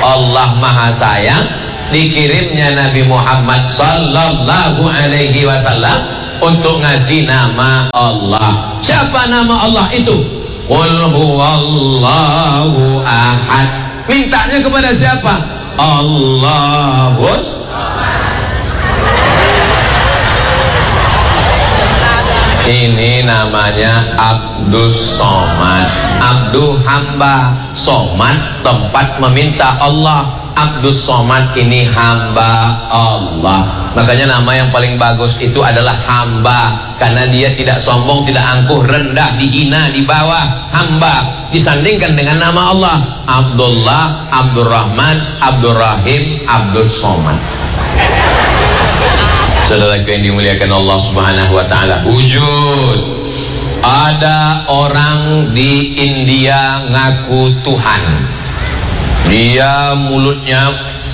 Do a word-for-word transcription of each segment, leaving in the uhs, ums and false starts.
Allah maha sayang, dikirimnya Nabi Muhammad sallallahu alaihi wasallam untuk ngasih nama Allah. Siapa nama Allah itu? Qul huwallahu ahad. Mintanya kepada siapa? Allahus. Ini namanya Abdus Somad. Abdu hamba, Somad tempat meminta Allah. Abdus Somad ini hamba Allah. Makanya nama yang paling bagus itu adalah hamba, karena dia tidak sombong, tidak angkuh, rendah, dihina, di bawah. Hamba disandingkan dengan nama Allah, Abdullah, Abdurrahman, Abdurrahim, Abdul Somad. Saudaraku yang dimuliakan Allah Subhanahu wa taala, wujud. Ada orang di India ngaku Tuhan. Dia mulutnya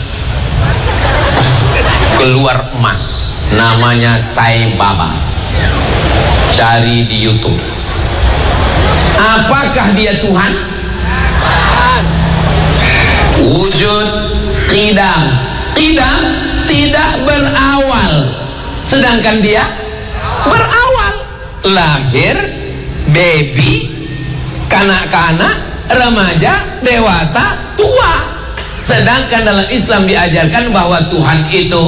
keluar emas, namanya Sai Baba. Cari di YouTube. Apakah dia Tuhan? Wujud qidam. Qidam tidak berawal, sedangkan dia berawal. Lahir, baby, kanak-kanak, remaja, dewasa, tua. Sedangkan dalam Islam diajarkan bahwa Tuhan itu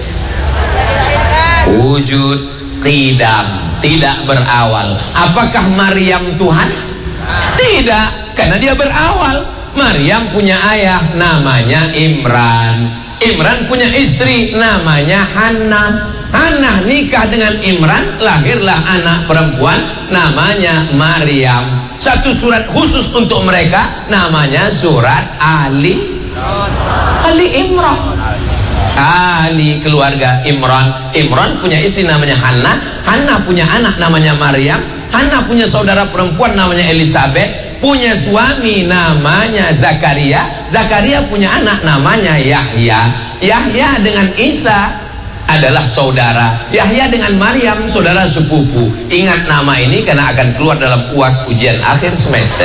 wujud qidam, tidak berawal. Apakah Maryam Tuhan? Tidak, karena dia berawal. Maryam punya ayah namanya Imran. Imran punya istri namanya Hannah. Hannah nikah dengan Imran, lahirlah anak perempuan namanya Maryam. Satu surat khusus untuk mereka, namanya surat Ali Ali Imran. Ali keluarga Imran. Imran punya istri namanya Hannah. Hannah punya anak namanya Maryam. Hannah punya saudara perempuan namanya Elizabeth. Punya suami namanya Zakaria. Zakaria punya anak namanya Yahya. Yahya dengan Isa adalah saudara. Yahya dengan Maryam saudara sepupu. Ingat nama ini karena akan keluar dalam U A S ujian akhir semester.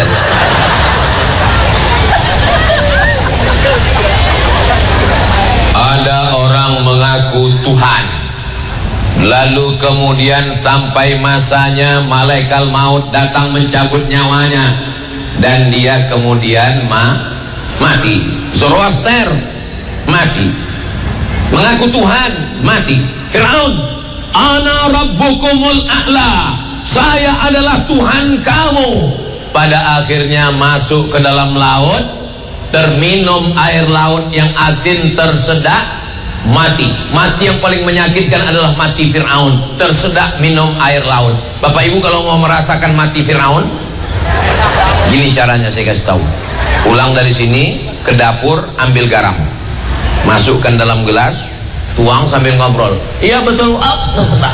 Ada orang mengaku Tuhan, lalu kemudian sampai masanya malaikat maut datang mencabut nyawanya, dan dia kemudian ma mati. Zoroaster mati, mengaku Tuhan mati. Fir'aun, ana rabbukumul a'la, saya adalah Tuhan kamu. Pada akhirnya masuk ke dalam laut, terminum air laut yang asin, tersedak, mati. Mati yang paling menyakitkan adalah mati Fir'aun, tersedak minum air laut. Bapak Ibu kalau mau merasakan mati Fir'aun, gini caranya saya kasih tahu. Pulang dari sini ke dapur, ambil garam, masukkan dalam gelas, tuang sambil ngobrol. Iya betul, oh, tersedak.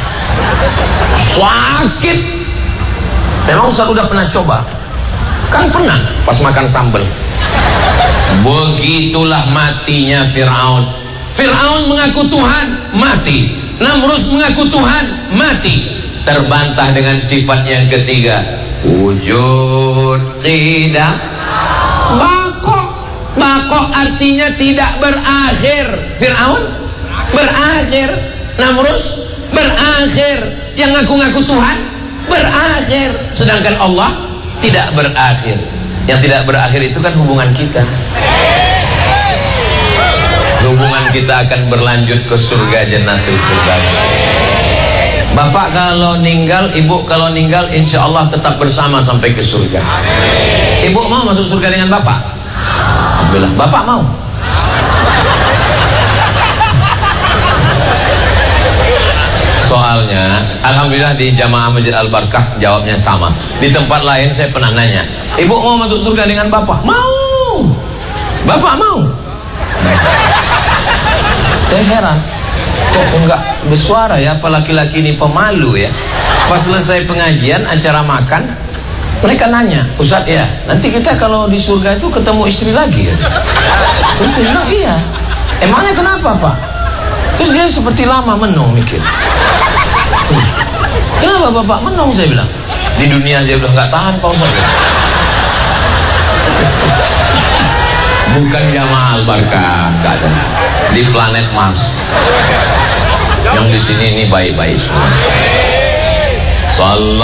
Sakit. Memang Ustaz udah pernah coba? Kan pernah pas makan sambal. Begitulah matinya Fir'aun. Fir'aun mengaku Tuhan, mati. Namrus mengaku Tuhan, mati. Terbantah dengan sifat yang ketiga, wujud tidak bako. Bako artinya tidak berakhir. Fir'aun berakhir, Namrus berakhir, yang ngaku-ngaku Tuhan berakhir, sedangkan Allah tidak berakhir. Yang tidak berakhir itu kan hubungan kita. Hubungan kita akan berlanjut ke surga Jannatul Firdaus. Bapak kalau meninggal, ibu kalau meninggal, insya Allah tetap bersama sampai ke surga. Ibu mau masuk surga dengan bapak? Alhamdulillah. Bapak mau? Soalnya, alhamdulillah di Jamaah Masjid Al-Barkah jawabnya sama. Di tempat lain saya pernah nanya, ibu mau masuk surga dengan bapak? Mau. Bapak mau? Saya heran, kok enggak bersuara ya, apa laki-laki ini pemalu ya. Pas selesai pengajian, acara makan, mereka nanya, Ustaz ya, nanti kita kalau di surga itu ketemu istri lagi ya? Terus dia bilang, iya. Emangnya kenapa Pak? Terus dia seperti lama menung mikir. Kenapa Bapak menung? Saya bilang, di dunia aja udah nggak tahan Pak Ustaz. Bukan Jamal Barkah, enggak ada. Di planet Mars. Yang di sini ini baik-baik semua. Salam